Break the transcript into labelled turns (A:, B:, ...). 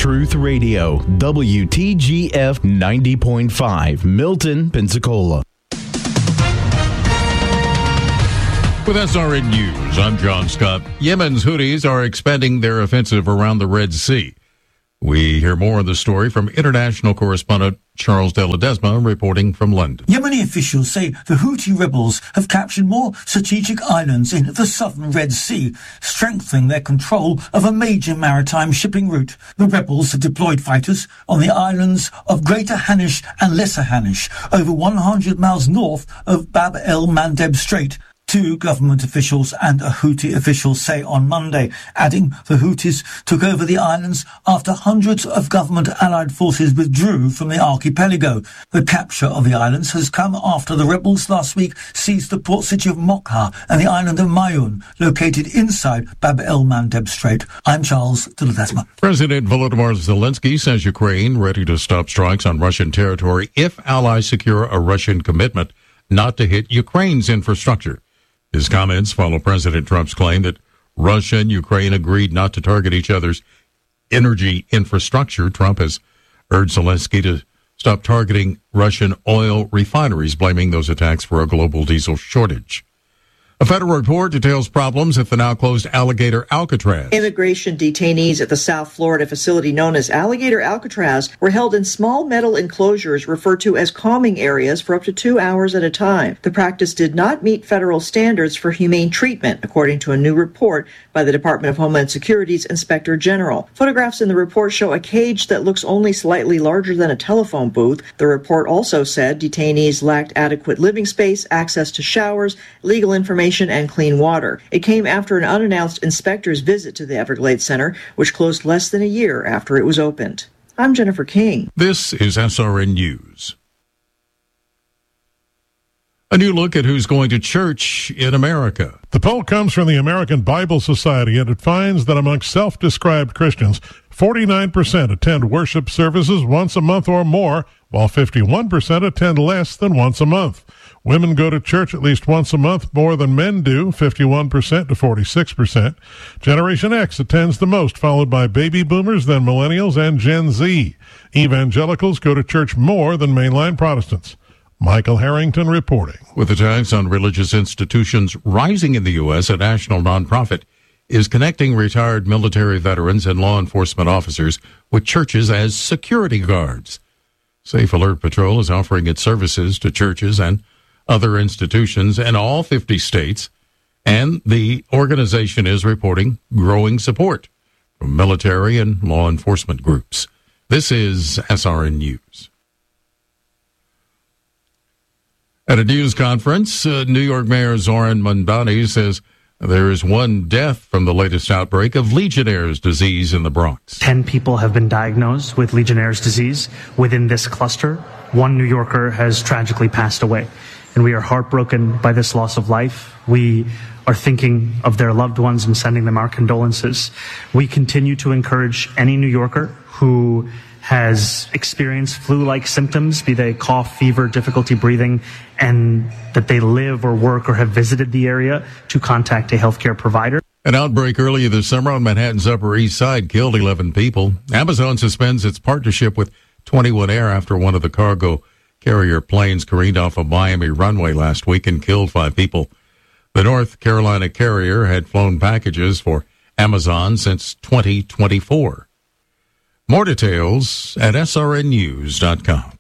A: Truth Radio, WTGF 90.5, Milton, Pensacola.
B: With SRN News, I'm John Scott. Yemen's Houthis are expanding their offensive around the Red Sea. We hear more of the story from international correspondent Charles de Ledesma reporting from London.
C: Yemeni officials say the Houthi rebels have captured more strategic islands in the southern Red Sea, strengthening their control of a major maritime shipping route. The rebels have deployed fighters on the islands of Greater Hanish and Lesser Hanish, over 100 miles north of Bab el-Mandeb Strait. Two government officials and a Houthi official say on Monday, adding the Houthis took over the islands after hundreds of government allied forces withdrew from the archipelago. The capture of the islands has come after the rebels last week seized the port city of Mokha and the island of Mayun, located inside Bab el-Mandeb Strait. I'm Charles de Ledesma.
B: President Volodymyr Zelensky says Ukraine ready to stop strikes on Russian territory if allies secure a Russian commitment not to hit Ukraine's infrastructure. His comments follow President Trump's claim that Russia and Ukraine agreed not to target each other's energy infrastructure. Trump has urged Zelensky to stop targeting Russian oil refineries, blaming those attacks for a global diesel shortage. A federal report details problems at the now-closed Alligator Alcatraz.
D: Immigration detainees at the South Florida facility known as Alligator Alcatraz were held in small metal enclosures referred to as calming areas for up to 2 hours at a time. The practice did not meet federal standards for humane treatment, according to a new report by the Department of Homeland Security's Inspector General. Photographs in the report show a cage that looks only slightly larger than a telephone booth. The report also said detainees lacked adequate living space, access to showers, legal information, and clean water. It came after an unannounced inspector's visit to the Everglades Center, which closed less than a year after it was opened. I'm Jennifer King.
B: This is SRN News. A new look at who's going to church in America.
E: The poll comes from the American Bible Society, and it finds that amongst self-described Christians, 49% attend worship services once a month or more, while 51% attend less than once a month. Women go to church at least once a month more than men do, 51% to 46%. Generation X attends the most, followed by baby boomers, then millennials, and Gen Z. Evangelicals go to church more than mainline Protestants. Michael Harrington reporting.
B: With attacks on religious institutions rising in the U.S., a national nonprofit is connecting retired military veterans and law enforcement officers with churches as security guards. Safe Alert Patrol is offering its services to churches and other institutions in all 50 states, and the organization is reporting growing support from military and law enforcement groups. This is SRN News. At a news conference, New York Mayor Zoran Mondani says there is one death from the latest outbreak of Legionnaire's disease in the Bronx.
F: 10 people have been diagnosed with Legionnaire's disease within this cluster. One New Yorker has tragically passed away, and we are heartbroken by this loss of life. We are thinking of their loved ones and sending them our condolences. We continue to encourage any New Yorker who has experienced flu-like symptoms, be they cough, fever, difficulty breathing, and that they live or work or have visited the area, to contact a healthcare provider.
B: An outbreak earlier this summer on Manhattan's Upper East Side killed 11 people. Amazon suspends its partnership with 21 Air after one of the cargo carrier planes careened off a Miami runway last week and killed 5 people. The North Carolina carrier had flown packages for Amazon since 2024. More details at srnnews.com.